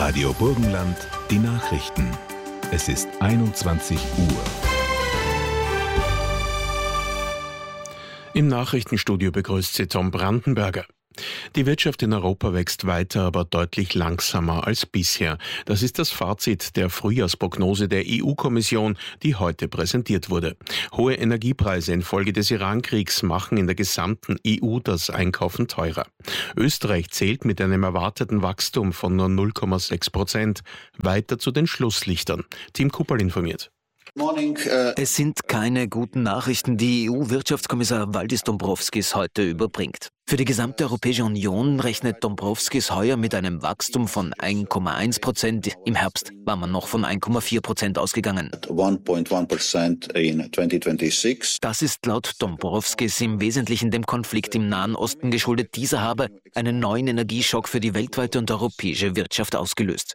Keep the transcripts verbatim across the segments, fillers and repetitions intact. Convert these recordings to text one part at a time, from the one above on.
Radio Burgenland, die Nachrichten. Es ist einundzwanzig Uhr. Im Nachrichtenstudio begrüßt Sie Tom Brandenberger. Die Wirtschaft in Europa wächst weiter, aber deutlich langsamer als bisher. Das ist das Fazit der Frühjahrsprognose der E U-Kommission, die heute präsentiert wurde. Hohe Energiepreise infolge des Iran-Kriegs machen in der gesamten E U das Einkaufen teurer. Österreich zählt mit einem erwarteten Wachstum von nur null Komma sechs Prozent weiter zu den Schlusslichtern. Tim Kupperl informiert. Es sind keine guten Nachrichten, die E U-Wirtschaftskommissar Valdis Dombrovskis heute überbringt. Für die gesamte Europäische Union rechnet Dombrovskis heuer mit einem Wachstum von eins Komma eins Prozent. Im Herbst war man noch von eins Komma vier Prozent ausgegangen. Das ist laut Dombrovskis im Wesentlichen dem Konflikt im Nahen Osten geschuldet. Dieser habe einen neuen Energieschock für die weltweite und europäische Wirtschaft ausgelöst.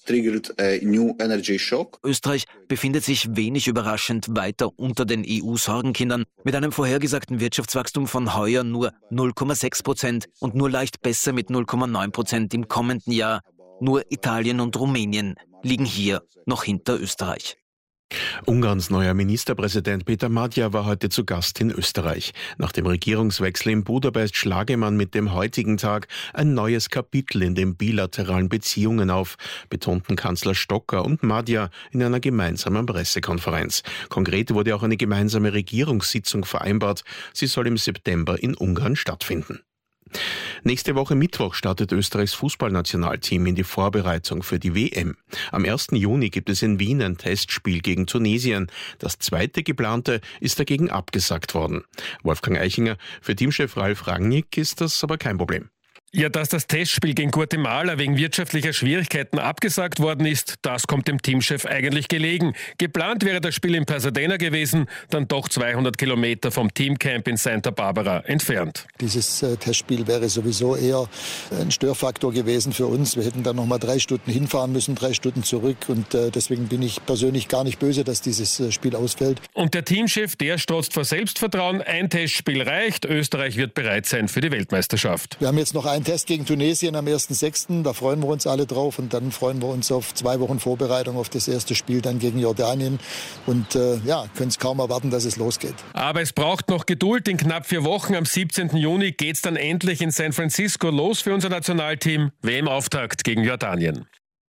Österreich befindet sich wenig überraschend weiter unter den E U-Sorgenkindern mit einem vorhergesagten Wirtschaftswachstum von heuer nur null Komma sechs Prozent und nur leicht besser mit null Komma neun Prozent im kommenden Jahr. Nur Italien und Rumänien liegen hier noch hinter Österreich. Ungarns neuer Ministerpräsident Peter Magyar war heute zu Gast in Österreich. Nach dem Regierungswechsel in Budapest schlage man mit dem heutigen Tag ein neues Kapitel in den bilateralen Beziehungen auf, betonten Kanzler Stocker und Magyar in einer gemeinsamen Pressekonferenz. Konkret wurde auch eine gemeinsame Regierungssitzung vereinbart. Sie soll im September in Ungarn stattfinden. Nächste Woche Mittwoch startet Österreichs Fußballnationalteam in die Vorbereitung für die W M. Am ersten Juni gibt es in Wien ein Testspiel gegen Tunesien. Das zweite geplante ist dagegen abgesagt worden. Wolfgang Eichinger, für Teamchef Ralf Rangnick ist das aber kein Problem. Ja, dass das Testspiel gegen Guatemala wegen wirtschaftlicher Schwierigkeiten abgesagt worden ist, das kommt dem Teamchef eigentlich gelegen. Geplant wäre das Spiel in Pasadena gewesen, dann doch zweihundert Kilometer vom Teamcamp in Santa Barbara entfernt. Dieses äh, Testspiel wäre sowieso eher ein Störfaktor gewesen für uns. Wir hätten dann noch mal drei Stunden hinfahren müssen, drei Stunden zurück. Und äh, deswegen bin ich persönlich gar nicht böse, dass dieses äh, Spiel ausfällt. Und der Teamchef, der strotzt vor Selbstvertrauen. Ein Testspiel reicht. Österreich wird bereit sein für die Weltmeisterschaft. Wir haben jetzt noch ein Test gegen Tunesien am ersten sechsten Da freuen wir uns alle drauf. Und dann freuen wir uns auf zwei Wochen Vorbereitung auf das erste Spiel dann gegen Jordanien. Und äh, ja, können es kaum erwarten, dass es losgeht. Aber es braucht noch Geduld. In knapp vier Wochen, am siebzehnten Juni, geht es dann endlich in San Francisco los für unser Nationalteam. W M-Auftakt gegen Jordanien.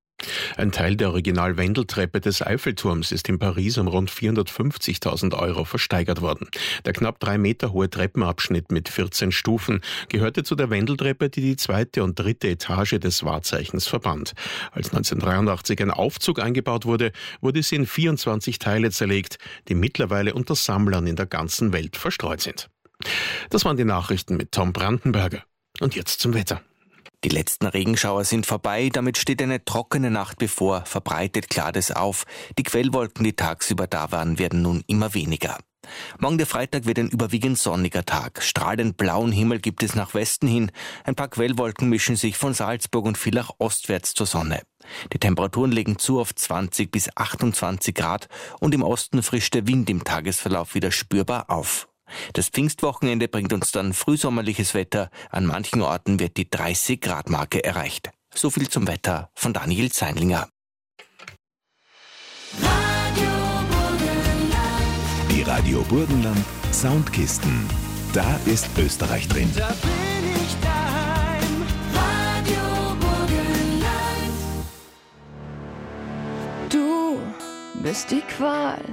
Ein Teil der Original-Wendeltreppe des Eiffelturms ist in Paris um rund vierhundertfünfzigtausend Euro versteigert worden. Der knapp drei Meter hohe Treppenabschnitt mit vierzehn Stufen gehörte zu der Wendeltreppe, die die zweite und dritte Etage des Wahrzeichens verband. Als neunzehnhundertdreiundachtzig ein Aufzug eingebaut wurde, wurde sie in vierundzwanzig Teile zerlegt, die mittlerweile unter Sammlern in der ganzen Welt verstreut sind. Das waren die Nachrichten mit Tom Brandenberger. Und jetzt zum Wetter. Die letzten Regenschauer sind vorbei, damit steht eine trockene Nacht bevor, verbreitet klart es auf. Die Quellwolken, die tagsüber da waren, werden nun immer weniger. Morgen der Freitag wird ein überwiegend sonniger Tag. Strahlend blauen Himmel gibt es nach Westen hin. Ein paar Quellwolken mischen sich von Salzburg und Villach ostwärts zur Sonne. Die Temperaturen legen zu auf zwanzig bis achtundzwanzig Grad und im Osten frischt der Wind im Tagesverlauf wieder spürbar auf. Das Pfingstwochenende bringt uns dann frühsommerliches Wetter. An manchen Orten wird die dreißig Grad Marke erreicht. So viel zum Wetter von Daniel Zeinlinger. Die Radio Burgenland Soundkisten. Da ist Österreich drin. Da bin ich daheim. Radio Burgenland. Du bist die Qual.